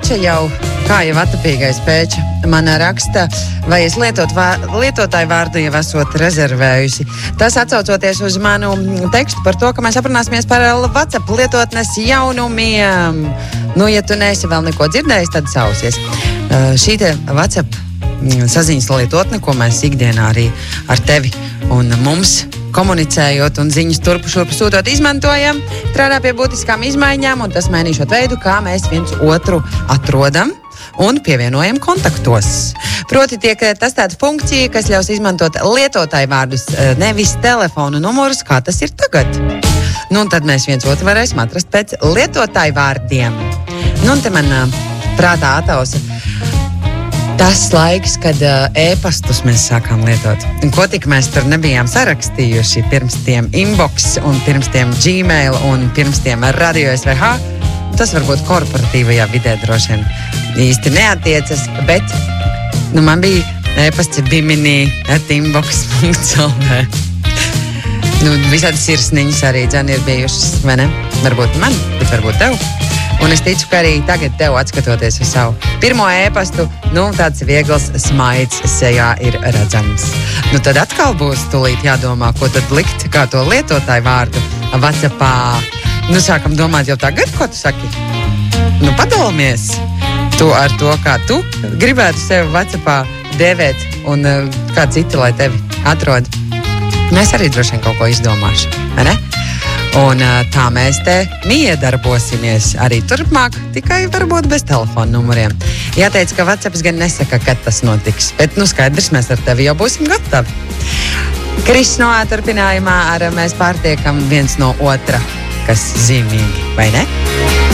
Pēča jau, kā jau atapīgais Pēča, man raksta, vai es lietotāju vārdu jau esot rezervējusi. Tas atsaucoties uz manu tekstu par to, ka mēs aprunāsimies par WhatsApp lietotnes jaunumiem. Nu, ja tu neesi vēl neko dzirdējis, tad sausies. Šī te WhatsApp saziņas lietotne, ko mēs ikdienā arī ar tevi un mums komunicējot un ziņas turpu šurpu sūtot izmantojam, strādā pie būtiskām izmaiņām un tas mainīšot veidu, kā mēs viens otru atrodam un pievienojam kontaktos. Proti tiek testēta funkcija, kas ļaus izmantot lietotāju vārdus, nevis telefonu numurus, kā tas ir tagad. Nu, un tad mēs viens otru varēsim atrast pēc lietotāju vārdiem. Nu, un te man prātā atausa tas laiks, kad e-pastus mēs sākām lietot. Un ko tik mēs tur nebijām sarakstījuši pirms tiem inbox un pirms tiem Gmail un pirms tiem Radio SVH. Tas varbūt korporatīvajā vidē droši vien īsti neatiecas, bet man bija e-pasts bimini@inbox.lv. Visādi sirsniņas arī dzēni ir bijušas, vai ne? Varbūt man, bet varbūt tev. Un es ticu, ka arī tagad tev atskatoties uz savu pirmo e-pastu, tāds viegls smaids sejā ir redzams. Tad atkal būs tūlīt jādomā, ko tad likt, kā to lietotāju vārdu WhatsAppā. Sākam domāt jau tagad, ko tu saki? Padalāmies tu ar to, kā tu gribētu sevi WhatsAppā dēvēt un kā citi, lai tevi atrod. Mēs arī droši vien kaut ko izdomāšu, vai ne? Un tā mēs te miedarbosimies arī turpmāk, tikai varbūt bez telefona numuriem. Jāteic, ka WhatsApps gan nesaka, kad tas notiks, bet skaidrs, mēs ar tevi jau būsim gatavi. Kris no turpinājumā ar mēs pārtiekam viens no otra, kas zīmīgi, vai ne?